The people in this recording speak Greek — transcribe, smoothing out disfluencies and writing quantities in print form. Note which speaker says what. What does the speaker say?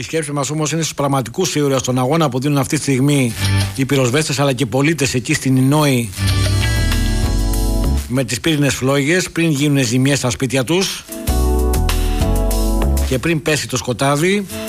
Speaker 1: Η σκέψη μας όμως είναι στους πραγματικούς ήρωες στον αγώνα που δίνουν αυτή τη στιγμή οι πυροσβέστες αλλά και οι πολίτες εκεί στην Ινόη με τις πύρινες φλόγες πριν γίνουν ζημιές στα σπίτια τους και πριν πέσει το σκοτάδι.